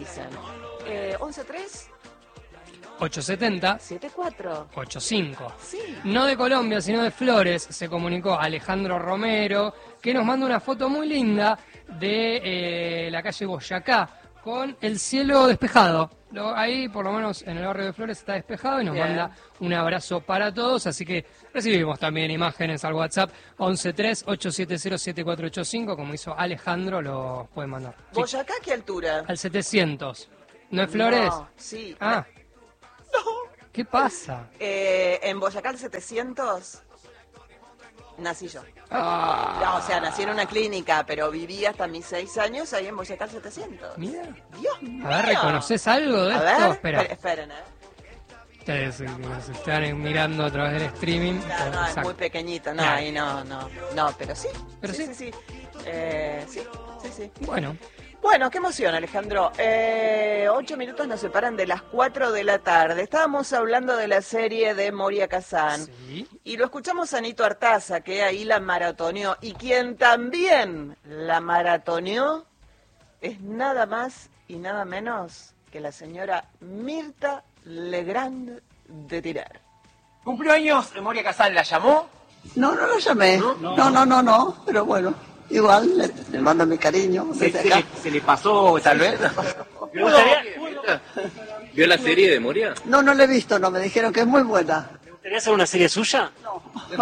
dicen. 11-3 870 74 85. Sí. No de Colombia, sino de Flores, se comunicó Alejandro Romero, que nos manda una foto muy linda de la calle Boyacá, con el cielo despejado. Ahí, por lo menos en el barrio de Flores, está despejado y nos manda un abrazo para todos. Así que recibimos también imágenes al WhatsApp 1138707485, como hizo Alejandro, lo pueden mandar. ¿Boyacá qué altura? Al 700. ¿No es Flores? No, sí. Ah. ¿Qué pasa? En Boyacá al 700 nací yo. No, o sea, nací en una clínica, pero viví hasta mis 6 años ahí en Boyacá al 700. Mira. Dios mío. A ver, ¿reconoces algo de A esto? ver, Espera. esperen, Ustedes que nos están mirando a través del streaming. No, es muy pequeñito, no, ahí no, pero sí. Pero sí. Sí. Sí. Bueno, Qué emoción, Alejandro. 8 minutos nos separan de las 4 de la tarde. Estábamos hablando de la serie de Moria Kazan. sí. Y lo escuchamos a Nito Artaza, que ahí la maratoneó. Y quien también la maratoneó es nada más y nada menos que la señora Mirta Legrand de Tirar. ¿Cumpleaños Moria Kazan la llamó? No la llamé. No, pero bueno, igual le mando mi cariño. ¿Se le pasó tal vez? ¿Me gustaría, ¿Vio la serie de Moria? No la he visto, me dijeron que es muy buena. ¿Me gustaría hacer una serie suya? No,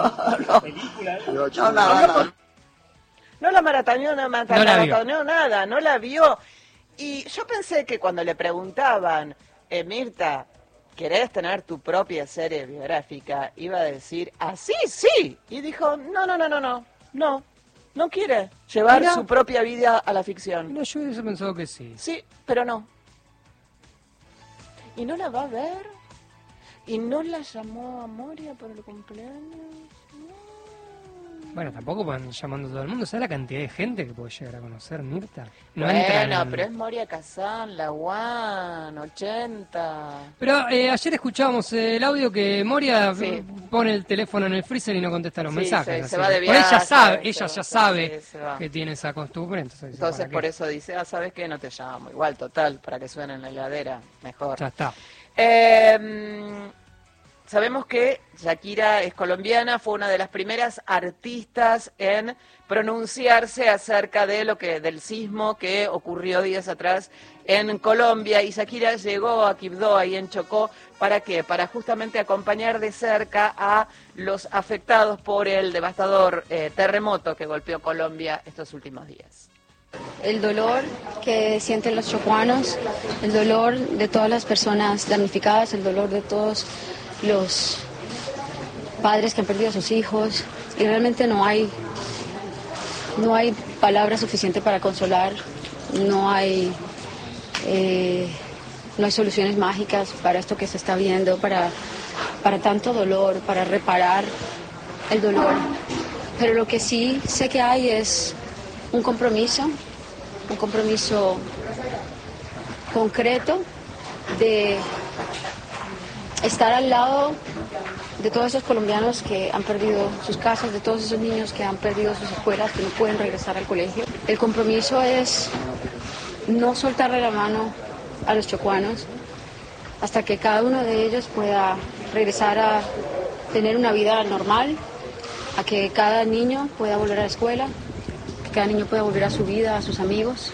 nada. No la maratoneó, No la vio. nada, no la vio. Y yo pensé que cuando le preguntaban, Mirta, ¿querés tener tu propia serie biográfica? Iba a decir, así, sí. Y dijo, no quiere llevar su propia vida a la ficción. no, yo hubiese pensado que sí. Sí, pero no. ¿Y no la va a ver? ¿Y no la llamó a Moria por el cumpleaños? Bueno, tampoco pueden ir llamando a todo el mundo. ¿Sabes la cantidad de gente que puede llegar a conocer Mirta? No Bueno, pero es Moria Kazan, la One, 80. Pero ayer escuchábamos el audio que Moria Sí. pone el teléfono en el freezer y no contesta los Sí, mensajes. se así va de que- Ella viaje, ella se ya va. sabe Sí, se va. que tiene esa costumbre, entonces dice, Entonces ¿para por qué? eso dice, ¿sabes qué? No te llamo. Igual, total, para que suene en la heladera, mejor. Ya está. Sabemos que Shakira es colombiana, fue una de las primeras artistas en pronunciarse acerca de del sismo que ocurrió días atrás en Colombia, y Shakira llegó a Quibdó, ahí en Chocó, ¿para qué? Para justamente acompañar de cerca a los afectados por el devastador terremoto que golpeó Colombia estos últimos días. El dolor que sienten los chocuanos, el dolor de todas las personas damnificadas, el dolor de todos los padres que han perdido a sus hijos, y realmente no hay palabras suficientes para consolar, no hay soluciones mágicas para esto que se está viendo, para tanto dolor, para reparar el dolor. Pero lo que sí sé que hay es un compromiso concreto de estar al lado de todos esos colombianos que han perdido sus casas, de todos esos niños que han perdido sus escuelas, que no pueden regresar al colegio. El compromiso es no soltarle la mano a los chocuanos hasta que cada uno de ellos pueda regresar a tener una vida normal, a que cada niño pueda volver a la escuela, que cada niño pueda volver a su vida, a sus amigos.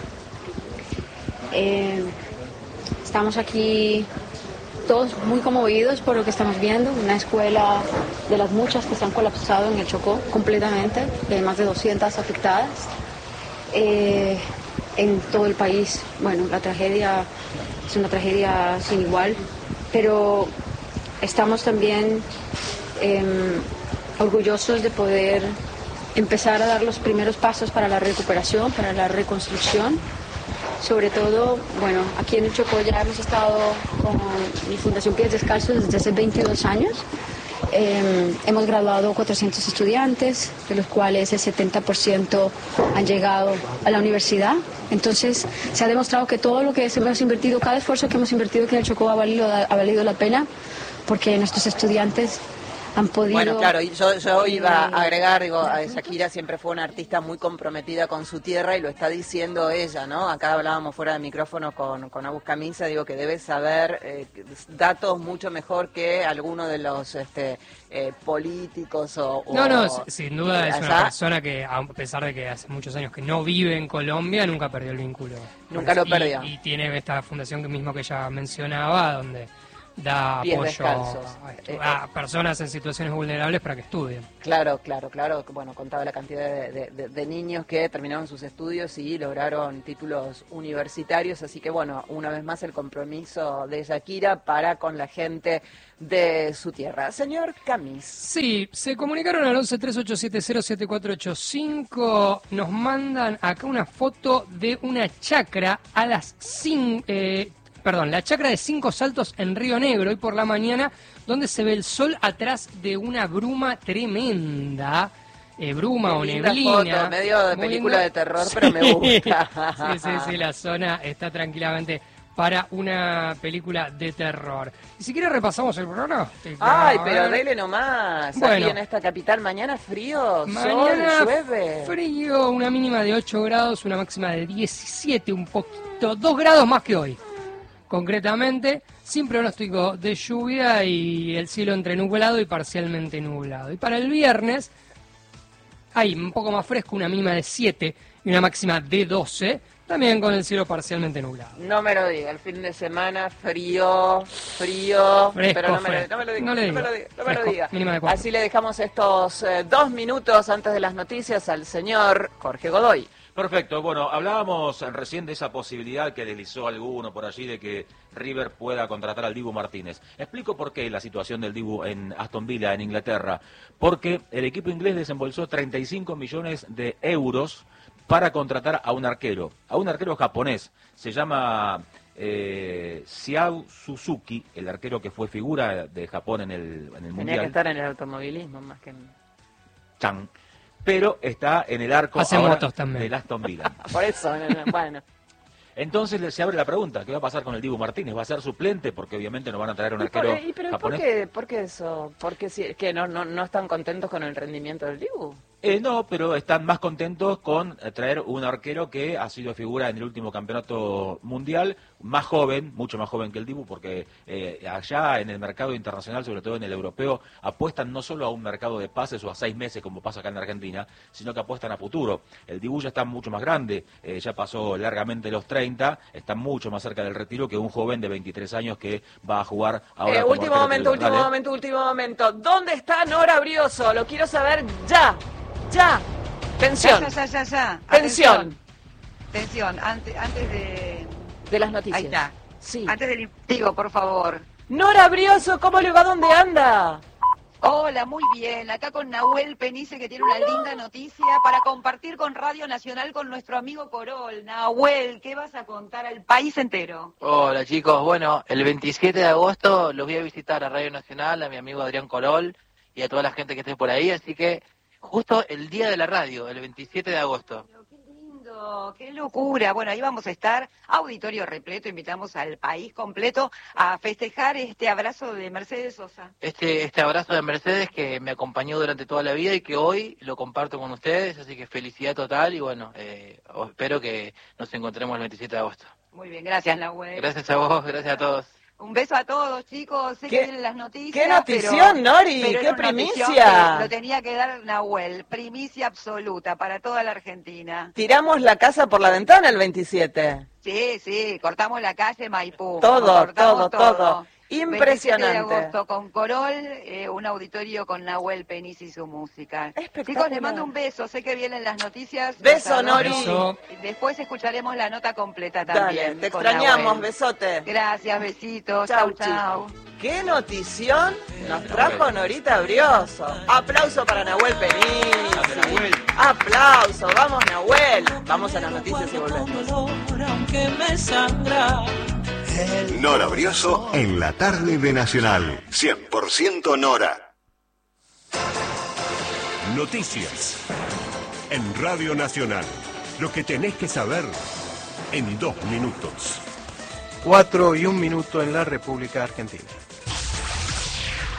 Estamos aquí todos muy conmovidos por lo que estamos viendo, una escuela de las muchas que se han colapsado en el Chocó completamente, hay más de 200 afectadas en todo el país. Bueno, la tragedia es una tragedia sin igual, pero estamos también orgullosos de poder empezar a dar los primeros pasos para la recuperación, para la reconstrucción. Sobre todo, bueno, aquí en el Chocó ya hemos estado con mi Fundación Pies Descalzos desde hace 22 años. Hemos graduado 400 estudiantes, de los cuales el 70% han llegado a la universidad. Entonces, se ha demostrado que todo lo que hemos invertido, cada esfuerzo que hemos invertido aquí en el Chocó ha valido la pena, porque nuestros estudiantes han podido... Bueno, claro, y yo iba a agregar, digo, a Shakira siempre fue una artista muy comprometida con su tierra y lo está diciendo ella, ¿no? Acá hablábamos fuera de micrófono con Agus Camisa, digo que debe saber datos mucho mejor que alguno de los políticos o... No, sin duda es allá. una persona que, a pesar de que hace muchos años que no vive en Colombia, nunca perdió el vínculo. Nunca lo perdió. Y tiene esta fundación que mismo que ella mencionaba, donde da Pies apoyo descalzos. a personas en situaciones vulnerables para que estudien. Claro. Bueno, contaba la cantidad de niños que terminaron sus estudios y lograron títulos universitarios. Así que, bueno, una vez más el compromiso de Shakira para con la gente de su tierra. Señor Camis. Sí, se comunicaron al 1138707485. Nos mandan acá una foto de una chacra a las 5... la chacra de 5 Saltos en Río Negro, hoy por la mañana, donde se ve el sol atrás de una bruma tremenda. Bruma o neblina. Foto, medio de película de terror, sí. Pero me gusta. Sí, la zona está tranquilamente para una película de terror. Y si quiere repasamos el pronóstico. Ay, pero dele nomás. Bueno, aquí en esta capital, mañana frío, mañana sol, llueve. Frío, una mínima de 8 grados, una máxima de 17, un poquito, 2 grados más que hoy. Concretamente, sin pronóstico de lluvia y el cielo entre nublado y parcialmente nublado. Y para el viernes, hay un poco más fresco, una mínima de 7 y una máxima de 12, también con el cielo parcialmente nublado. No me lo diga, el fin de semana frío, fresco, pero no me lo diga. Mínima de 4. Así le dejamos estos 2 minutos antes de las noticias al señor Jorge Godoy. Perfecto, bueno, hablábamos recién de esa posibilidad que deslizó alguno por allí de que River pueda contratar al Dibu Martínez. Explico por qué la situación del Dibu en Aston Villa, en Inglaterra. Porque el equipo inglés desembolsó 35 millones de euros para contratar a un arquero japonés. Se llama Xiao Suzuki, el arquero que fue figura de Japón en el Mundial. Tenía que estar en el automovilismo más que en... Chan. Pero está en el arco hace ahora motos también del Aston Villa. Por eso, bueno. Entonces se abre la pregunta, ¿qué va a pasar con el Dibu Martínez? ¿Va a ser suplente? Porque obviamente no van a traer un arquero japonés. ¿Por qué eso? ¿Por qué que no están contentos con el rendimiento del Dibu? No, pero están más contentos con traer un arquero que ha sido figura en el último campeonato mundial, más joven, mucho más joven que el Dibu, porque allá en el mercado internacional, sobre todo en el europeo, apuestan no solo a un mercado de pases o a 6 meses, como pasa acá en Argentina, sino que apuestan a futuro. El Dibu ya está mucho más grande, ya pasó largamente los 30, está mucho más cerca del retiro que un joven de 23 años que va a jugar ahora. Último momento. ¿Dónde está Nora Brioso? Lo quiero saber ya. Tensión. Ya. Tensión. Antes de las noticias. Ahí está. Sí. Antes del informativo, por favor. Nora Brioso, ¿cómo le va? ¿Dónde anda? Hola, muy bien. Acá con Nahuel Penice, que tiene una linda noticia para compartir con Radio Nacional con nuestro amigo Corol. Nahuel, ¿qué vas a contar al país entero? Hola chicos, bueno, el 27 de agosto los voy a visitar a Radio Nacional, a mi amigo Adrián Corol y a toda la gente que esté por ahí, así que justo el día de la radio, el 27 de agosto. Pero qué lindo, qué locura. Bueno, ahí vamos a estar, auditorio repleto, invitamos al país completo a festejar este abrazo de Mercedes Sosa. Este abrazo de Mercedes que me acompañó durante toda la vida y que hoy lo comparto con ustedes, así que felicidad total y bueno, espero que nos encontremos el 27 de agosto. Muy bien, gracias Nahuel. Gracias a vos, gracias a todos. Un beso a todos, chicos. Sé que vienen las noticias. ¡Qué notición, Nori! Pero ¡Qué primicia! lo tenía que dar Nahuel. Primicia absoluta para toda la Argentina. Tiramos la casa por la ventana el 27. Sí, cortamos la calle Maipú. Todo. Impresionante. 27 de agosto con Corol, un auditorio con Nahuel Penice y su música. Espectacular. Chicos, les mando un beso. Sé que vienen las noticias. Beso, Nori. Beso. Después escucharemos la nota completa también. Dale, te con extrañamos, Nahuel. Besote. Gracias, besitos. Chau. Chau. ¡Qué notición nos trajo Norita Brioso! Aplauso para Nahuel Penice. Aplauso, vamos Nahuel. Vamos a las noticias y volvemos. Nora Brioso en la tarde de Nacional. 100% Nora. Noticias en Radio Nacional. Lo que tenés que saber en 2 minutos. 4 y 1 minuto en la República Argentina.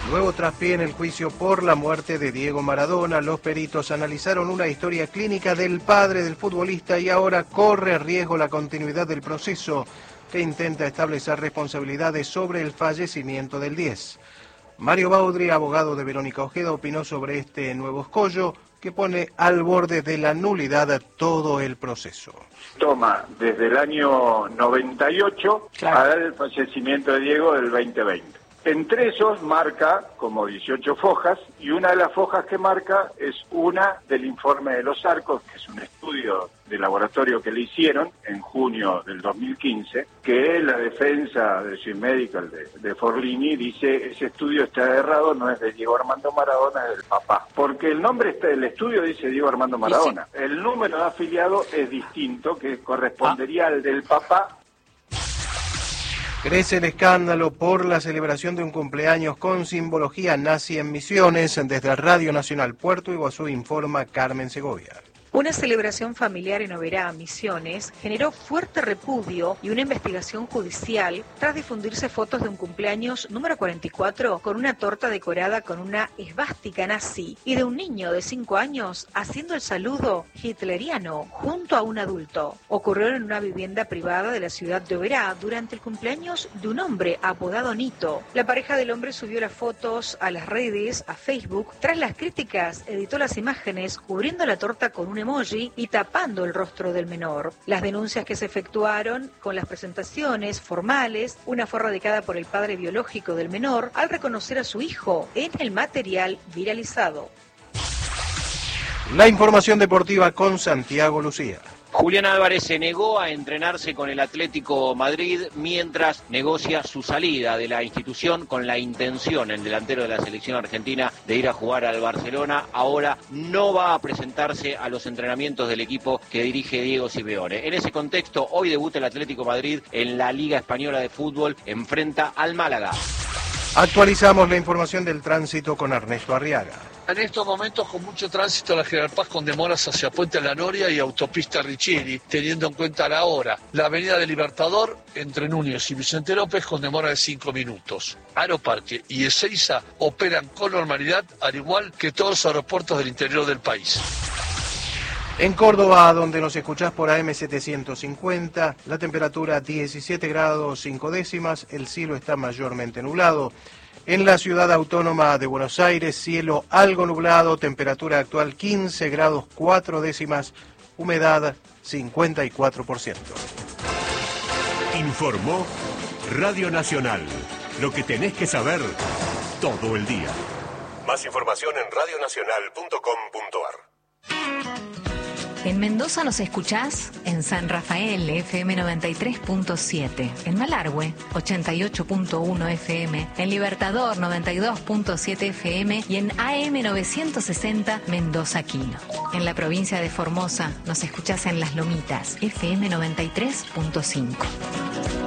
Nuevo traspié en el juicio por la muerte de Diego Maradona. Los peritos analizaron una historia clínica del padre del futbolista y ahora corre riesgo la continuidad del proceso que intenta establecer responsabilidades sobre el fallecimiento del 10. Mario Baudry, abogado de Verónica Ojeda, opinó sobre este nuevo escollo que pone al borde de la nulidad todo el proceso. Toma desde el año 98 al fallecimiento de Diego del 2020. Entre esos marca como 18 fojas y una de las fojas que marca es una del informe de los Arcos, que es un estudio de laboratorio que le hicieron en junio del 2015, que la defensa de Swiss Medical de Forlini dice ese estudio está errado, no es de Diego Armando Maradona, es del papá. Porque el nombre del estudio dice Diego Armando Maradona. El número de afiliados es distinto, que correspondería al del papá. Crece el escándalo por la celebración de un cumpleaños con simbología nazi en Misiones. Desde Radio Nacional Puerto Iguazú informa Carmen Segovia. Una celebración familiar en Oberá, Misiones, generó fuerte repudio y una investigación judicial tras difundirse fotos de un cumpleaños número 44 con una torta decorada con una esvástica nazi y de un niño de 5 años haciendo el saludo hitleriano junto a un adulto. Ocurrió en una vivienda privada de la ciudad de Oberá durante el cumpleaños de un hombre apodado Nito. La pareja del hombre subió las fotos a las redes, a Facebook. Tras las críticas, editó las imágenes cubriendo la torta con un emoji y tapando el rostro del menor. Las denuncias que se efectuaron con las presentaciones formales, una fue radicada por el padre biológico del menor al reconocer a su hijo en el material viralizado. La información deportiva con Santiago Lucía. Julián Álvarez se negó a entrenarse con el Atlético Madrid mientras negocia su salida de la institución con la intención, el delantero de la selección argentina, de ir a jugar al Barcelona. Ahora no va a presentarse a los entrenamientos del equipo que dirige Diego Simeone. En ese contexto, hoy debuta el Atlético Madrid en la Liga Española de Fútbol, enfrenta al Málaga. Actualizamos la información del tránsito con Ernesto Arriaga. En estos momentos con mucho tránsito la General Paz con demoras hacia Puente La Noria y Autopista Riccieri, teniendo en cuenta la hora. La Avenida del Libertador entre Núñez y Vicente López con demora de 5 minutos. Aeroparque y Ezeiza operan con normalidad, al igual que todos los aeropuertos del interior del país. En Córdoba, donde nos escuchás por AM750, la temperatura 17 grados 5 décimas, el cielo está mayormente nublado. En la ciudad autónoma de Buenos Aires, cielo algo nublado, temperatura actual 15 grados 4 décimas, humedad 54%. Informó Radio Nacional, lo que tenés que saber todo el día. Más información en radionacional.com.ar. En Mendoza nos escuchás en San Rafael, FM 93.7, en Malargüe, 88.1 FM, en Libertador, 92.7 FM y en AM 960, Mendoza Quino. En la provincia de Formosa nos escuchás en Las Lomitas, FM 93.5.